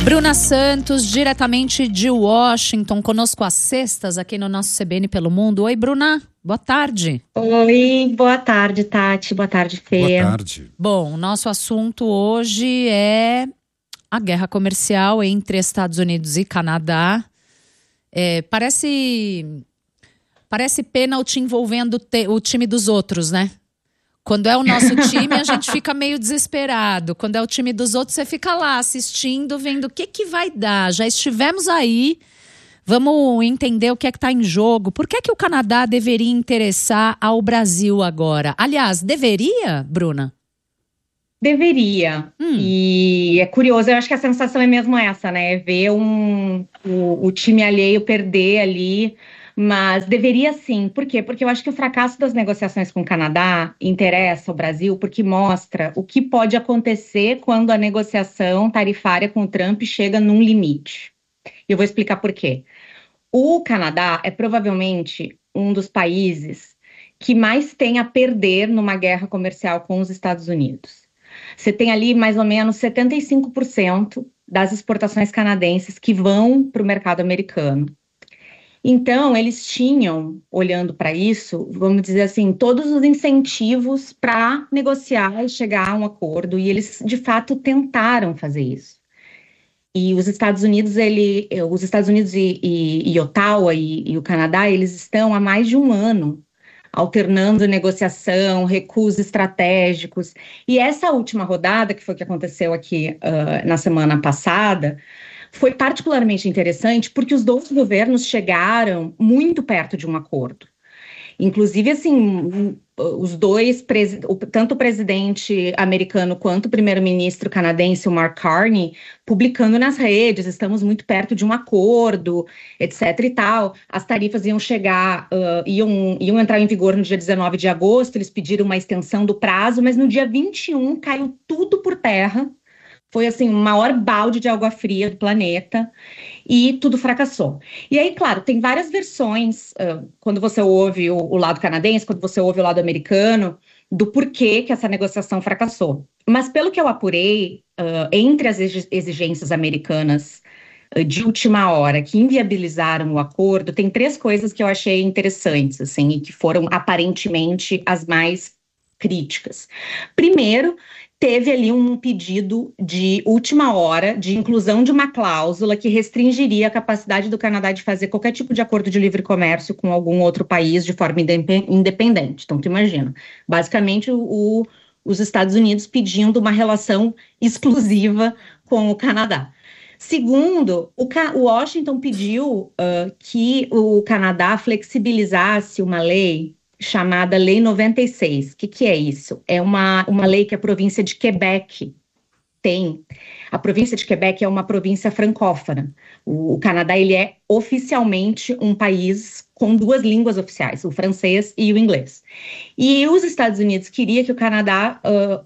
Bruna Santos, diretamente de Washington, conosco às sextas aqui no nosso CBN Pelo Mundo. Oi, Bruna, boa tarde. Oi, boa tarde, Tati, boa tarde, Fê. Boa tarde. Bom, o nosso assunto hoje é a guerra comercial entre Estados Unidos e Canadá. Parece pênalti envolvendo o time dos outros, né? Quando é o nosso time, a gente fica meio desesperado. Quando é o time dos outros, você fica lá assistindo, vendo o que vai dar. Já estivemos aí, vamos entender o que é que está em jogo. Por que o Canadá deveria interessar ao Brasil agora? Aliás, deveria, Bruna? Deveria. E é curioso, eu acho que a sensação é mesmo essa, né? Ver o time alheio perder ali. Mas deveria sim. Por quê? Porque eu acho que o fracasso das negociações com o Canadá interessa o Brasil porque mostra o que pode acontecer quando a negociação tarifária com o Trump chega num limite. E eu vou explicar por quê. O Canadá é provavelmente um dos países que mais tem a perder numa guerra comercial com os Estados Unidos. Você tem ali mais ou menos 75% das exportações canadenses que vão para o mercado americano. Então, eles tinham, olhando para isso, vamos dizer assim, todos os incentivos para negociar e chegar a um acordo, e eles, de fato, tentaram fazer isso. E os Estados Unidos, e Ottawa e o Canadá, eles estão há mais de um ano alternando negociação, recursos estratégicos. E essa última rodada, que foi o que aconteceu aqui na semana passada, foi particularmente interessante porque os dois governos chegaram muito perto de um acordo. Inclusive, assim, os dois, tanto o presidente americano quanto o primeiro-ministro canadense, o Mark Carney, publicando nas redes, estamos muito perto de um acordo, etc e tal. As tarifas iam chegar, iam entrar em vigor no dia 19 de agosto, eles pediram uma extensão do prazo, mas no dia 21 caiu tudo por terra. Foi, assim, o maior balde de água fria do planeta e tudo fracassou. E aí, claro, tem várias versões, quando você ouve o lado canadense, quando você ouve o lado americano, do porquê que essa negociação fracassou. Mas, pelo que eu apurei, entre as exigências americanas de última hora que inviabilizaram o acordo, tem 3 coisas que eu achei interessantes, assim, e que foram aparentemente as mais críticas. Primeiro, teve ali um pedido de última hora de inclusão de uma cláusula que restringiria a capacidade do Canadá de fazer qualquer tipo de acordo de livre comércio com algum outro país de forma independente. Então, tu imagina, basicamente os Estados Unidos pedindo uma relação exclusiva com o Canadá. Segundo, o Washington pediu que o Canadá flexibilizasse uma lei chamada Lei 96. O que é isso? É uma lei que a província de Quebec tem. A província de Quebec é uma província francófona. O Canadá, ele é oficialmente um país com 2 línguas oficiais, o francês e o inglês. E os Estados Unidos queriam que o Canadá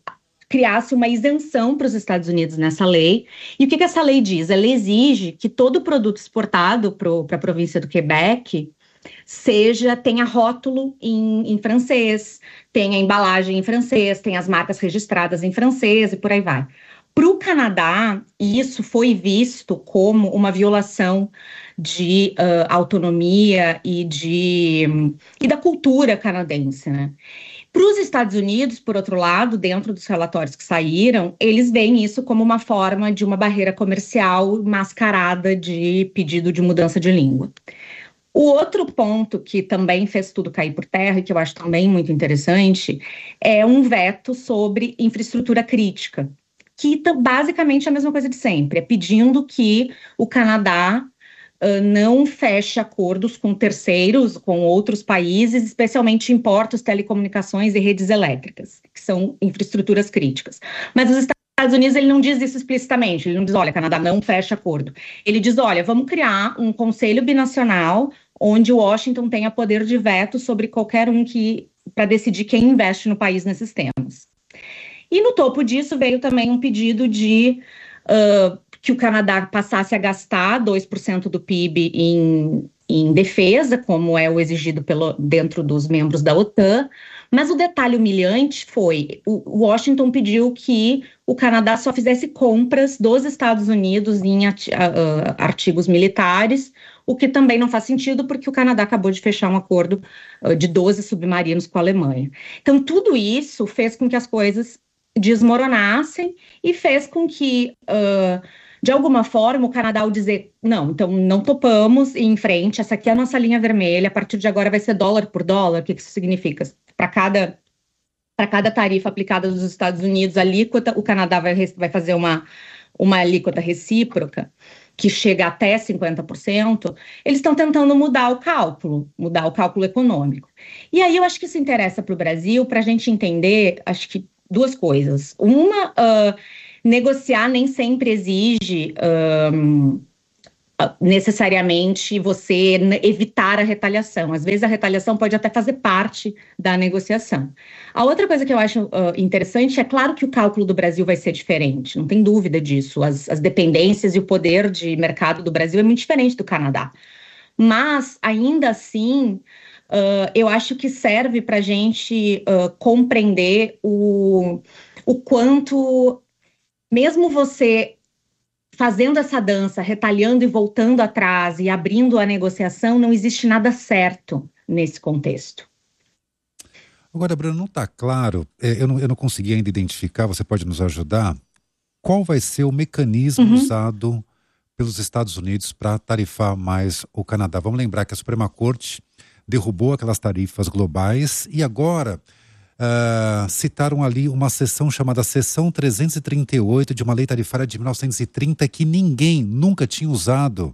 criasse uma isenção para os Estados Unidos nessa lei. E o que essa lei diz? Ela exige que todo produto exportado para a província do Quebec tenha rótulo em francês, tenha embalagem em francês, tenha as marcas registradas em francês e por aí vai. Para o Canadá, isso foi visto como uma violação de autonomia e da cultura canadense, né? Para os Estados Unidos, por outro lado, dentro dos relatórios que saíram, eles veem isso como uma forma de uma barreira comercial mascarada de pedido de mudança de língua. O outro ponto que também fez tudo cair por terra, e que eu acho também muito interessante, é um veto sobre infraestrutura crítica, que basicamente é a mesma coisa de sempre, é pedindo que o Canadá não feche acordos com terceiros, com outros países, especialmente em portos, telecomunicações e redes elétricas, que são infraestruturas críticas. Mas os Estados Unidos, ele não diz isso explicitamente, ele não diz, olha, Canadá não fecha acordo. Ele diz, olha, vamos criar um conselho binacional onde Washington tenha poder de veto sobre qualquer um para decidir quem investe no país nesses temas. E no topo disso veio também um pedido de que o Canadá passasse a gastar 2% do PIB em defesa, como é o exigido dentro dos membros da OTAN, Mas o detalhe humilhante foi, o Washington pediu que o Canadá só fizesse compras dos Estados Unidos em artigos militares, o que também não faz sentido, porque o Canadá acabou de fechar um acordo de 12 submarinos com a Alemanha. Então, tudo isso fez com que as coisas desmoronassem e fez com que, de alguma forma, o Canadá ao dizer, não, então não topamos e em frente, essa aqui é a nossa linha vermelha, a partir de agora vai ser dólar por dólar. O que isso significa? Para cada tarifa aplicada dos Estados Unidos, a alíquota, o Canadá vai fazer uma alíquota recíproca, que chega até 50%, eles estão tentando mudar o cálculo econômico. E aí eu acho que isso interessa para o Brasil, para a gente entender, acho que duas coisas. Uma, negociar nem sempre exige necessariamente você evitar a retaliação. Às vezes a retaliação pode até fazer parte da negociação. A outra coisa que eu acho interessante é claro que o cálculo do Brasil vai ser diferente, não tem dúvida disso. As dependências e o poder de mercado do Brasil é muito diferente do Canadá. Mas, ainda assim, eu acho que serve para a gente compreender o quanto, mesmo você fazendo essa dança, retaliando e voltando atrás e abrindo a negociação, não existe nada certo nesse contexto. Agora, Bruno, não está claro, eu não consegui ainda identificar, você pode nos ajudar, qual vai ser o mecanismo usado pelos Estados Unidos para tarifar mais o Canadá. Vamos lembrar que a Suprema Corte derrubou aquelas tarifas globais e agora citaram ali uma seção chamada Seção 338 de uma lei tarifária de 1930 que ninguém nunca tinha usado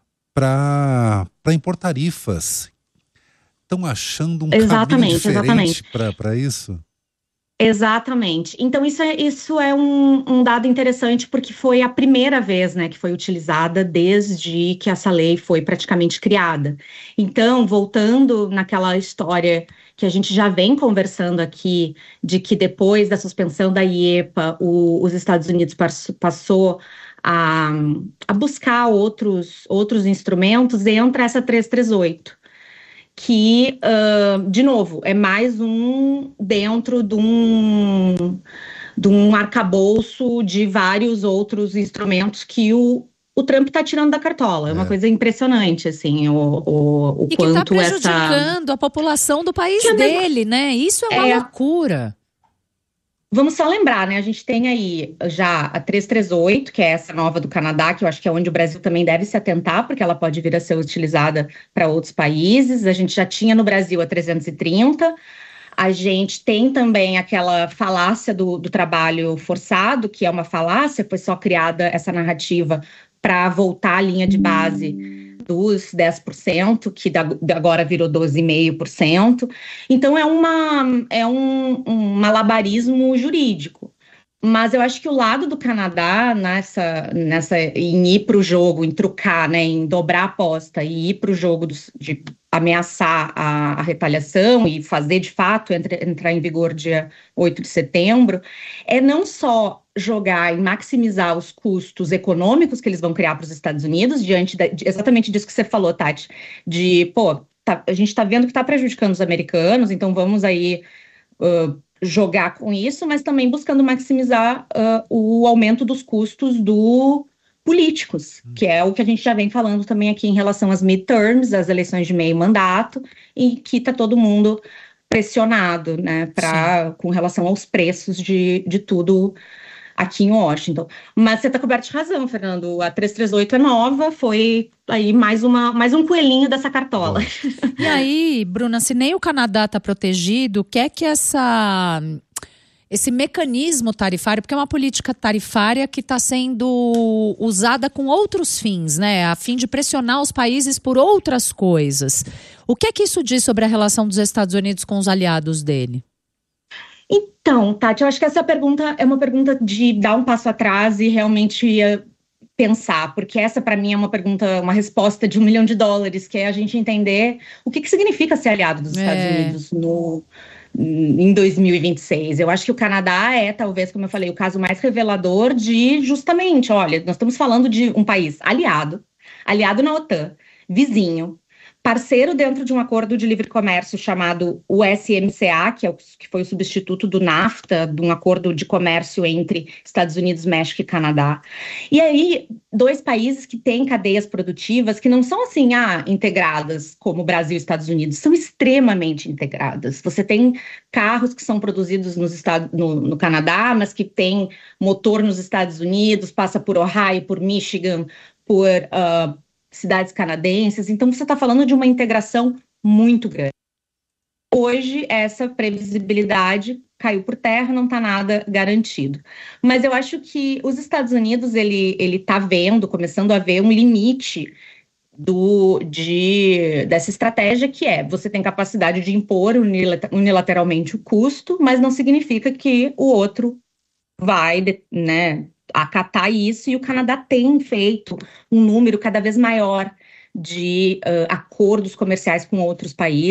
para impor tarifas. Estão achando um caminho diferente para isso? Exatamente. Então, isso é um dado interessante, porque foi a primeira vez, né, que foi utilizada desde que essa lei foi praticamente criada. Então, voltando naquela história que a gente já vem conversando aqui, de que depois da suspensão da IEPA, os Estados Unidos passou a buscar outros instrumentos, entra essa 338. Que, de novo, é mais um dentro de um arcabouço de vários outros instrumentos que o Trump está tirando da cartola. É uma coisa impressionante, assim, o e quanto que está prejudicando a população do país dele, né? Isso é uma loucura. Vamos só lembrar, né? A gente tem aí já a 338, que é essa nova do Canadá, que eu acho que é onde o Brasil também deve se atentar, porque ela pode vir a ser utilizada para outros países. A gente já tinha no Brasil a 330. A gente tem também aquela falácia do trabalho forçado, que é uma falácia, foi só criada essa narrativa para voltar à linha de base dos 10%, que agora virou 12,5%. Então, é um malabarismo jurídico. Mas eu acho que o lado do Canadá, em ir para o jogo, em trucar, né, em dobrar a aposta e ir para o jogo de ameaçar a retaliação e fazer, de fato, entrar em vigor dia 8 de setembro, é não só jogar e maximizar os custos econômicos que eles vão criar para os Estados Unidos, exatamente disso que você falou, Tati, a gente está vendo que está prejudicando os americanos, então vamos aí jogar com isso, mas também buscando maximizar o aumento dos custos políticos, que é o que a gente já vem falando também aqui em relação às midterms, às eleições de meio mandato, e que está todo mundo pressionado, né, com relação aos preços de tudo aqui em Washington. Mas você está coberto de razão, Fernando. A 338 é nova, foi aí mais um coelhinho dessa cartola. E aí, Bruna, se nem o Canadá está protegido, o que é que esse mecanismo tarifário, porque é uma política tarifária que está sendo usada com outros fins, né? A fim de pressionar os países por outras coisas. O que é que isso diz sobre a relação dos Estados Unidos com os aliados dele? Então, Tati, eu acho que essa pergunta é uma pergunta de dar um passo atrás e realmente pensar, porque essa para mim é uma resposta de $1 milhão, que é a gente entender o que significa ser aliado dos Estados Unidos em 2026. Eu acho que o Canadá é, talvez, como eu falei, o caso mais revelador de justamente, olha, nós estamos falando de um país aliado na OTAN, vizinho, parceiro dentro de um acordo de livre comércio chamado USMCA, que foi o substituto do NAFTA, de um acordo de comércio entre Estados Unidos, México e Canadá. E aí, 2 países que têm cadeias produtivas que não são assim, integradas como Brasil e Estados Unidos, são extremamente integradas. Você tem carros que são produzidos no Canadá, mas que tem motor nos Estados Unidos, passa por Ohio, por Michigan, por cidades canadenses, então você está falando de uma integração muito grande. Hoje, essa previsibilidade caiu por terra, não está nada garantido. Mas eu acho que os Estados Unidos, ele está começando a ver um limite dessa estratégia, que você tem capacidade de impor unilateralmente o custo, mas não significa que o outro vai, né, acatar isso, e o Canadá tem feito um número cada vez maior de acordos comerciais com outros países.